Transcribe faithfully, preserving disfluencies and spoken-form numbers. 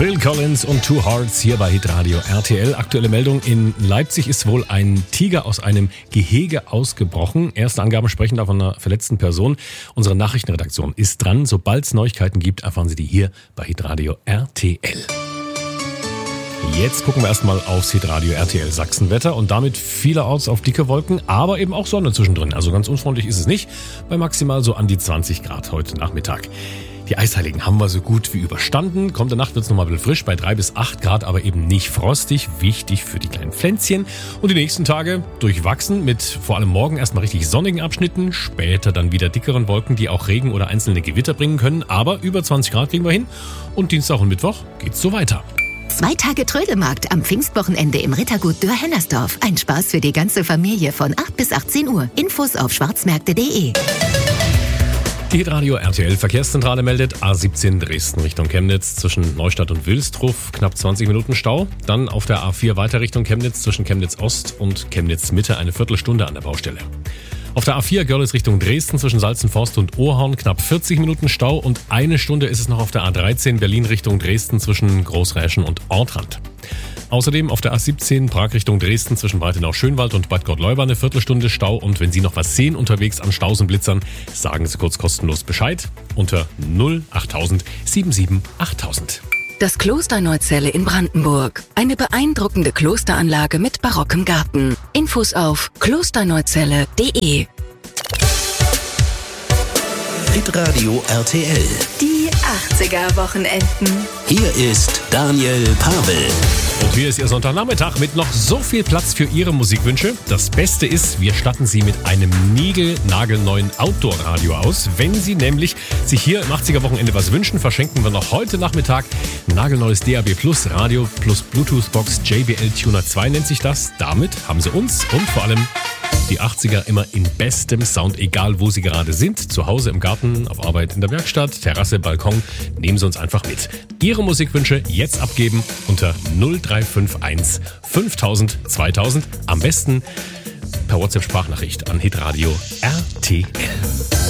Phil Collins und Two Hearts hier bei Hitradio R T L. Aktuelle Meldung: In Leipzig ist wohl ein Tiger aus einem Gehege ausgebrochen. Erste Angaben sprechen da von einer verletzten Person. Unsere Nachrichtenredaktion ist dran. Sobald es Neuigkeiten gibt, erfahren Sie die hier bei Hitradio R T L. Jetzt gucken wir erstmal aufs Hitradio R T L Sachsenwetter und damit vielerorts auf dicke Wolken, aber eben auch Sonne zwischendrin. Also ganz unfreundlich ist es nicht, bei maximal so an die zwanzig Grad heute Nachmittag. Die Eisheiligen haben wir so gut wie überstanden. Kommende Nacht wird es nochmal ein bisschen frisch, bei drei bis acht Grad, aber eben nicht frostig. Wichtig für die kleinen Pflänzchen. Und die nächsten Tage durchwachsen mit vor allem morgen erstmal richtig sonnigen Abschnitten. Später dann wieder dickeren Wolken, die auch Regen oder einzelne Gewitter bringen können. Aber über zwanzig Grad kriegen wir hin. Und Dienstag und Mittwoch geht's so weiter. Zwei Tage Trödelmarkt am Pfingstwochenende im Rittergut Dürr-Hennersdorf. Ein Spaß für die ganze Familie von acht bis achtzehn Uhr. Infos auf schwarzmärkte punkt de. Die Hitradio R T L Verkehrszentrale meldet A siebzehn Dresden Richtung Chemnitz zwischen Neustadt und Wilstruf knapp zwanzig Minuten Stau. Dann auf der A vier weiter Richtung Chemnitz zwischen Chemnitz Ost und Chemnitz Mitte eine Viertelstunde an der Baustelle. Auf der A vier Görlitz Richtung Dresden zwischen Salzenforst und Ohrhorn knapp vierzig Minuten Stau und eine Stunde ist es noch auf der A dreizehn Berlin Richtung Dresden zwischen Großräschen und Ortrand. Außerdem auf der A siebzehn Prag Richtung Dresden zwischen Breitenau-Schönwald und Bad Gottleuba eine Viertelstunde Stau. Und wenn Sie noch was sehen unterwegs an Staus und Blitzern, sagen Sie kurz kostenlos Bescheid unter null achttausend siebenundsiebzig achttausend. Das Kloster Neuzelle in Brandenburg. Eine beeindruckende Klosteranlage mit barockem Garten. Infos auf klosterneuzelle punkt de. Hitradio R T L. Die achtziger-Wochenenden. Hier ist Daniel Pavel. Und hier ist Ihr Sonntagnachmittag mit noch so viel Platz für Ihre Musikwünsche. Das Beste ist, wir statten Sie mit einem niegelnagelneuen Outdoor-Radio aus. Wenn Sie nämlich sich hier im achtziger-Wochenende was wünschen, verschenken wir noch heute Nachmittag ein nagelneues D A B Plus Radio plus Bluetooth-Box J B L Tuner zwei nennt sich das. Damit haben Sie uns und vor allem die achtziger immer in bestem Sound, egal wo Sie gerade sind. Zu Hause, im Garten, auf Arbeit, in der Werkstatt, Terrasse, Balkon. Nehmen Sie uns einfach mit. Ihre Musikwünsche jetzt abgeben unter null drei fünf eins fünftausend zweitausend. Am besten per WhatsApp-Sprachnachricht an Hitradio R T L.